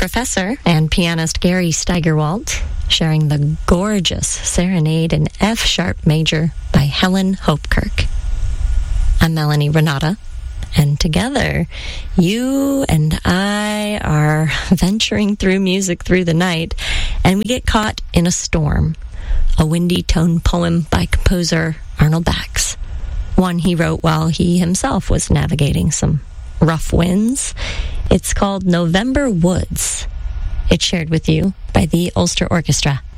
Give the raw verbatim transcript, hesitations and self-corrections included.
professor and pianist Gary Steigerwalt, sharing the gorgeous Serenade in F-sharp major by Helen Hopekirk. I'm Melanie Renata, and together, you and I are venturing through music through the night, and we get caught in a storm, a windy tone poem by composer Arnold Bax, one he wrote while he himself was navigating some rough winds. It's called November Woods. It's shared with you by the Ulster Orchestra.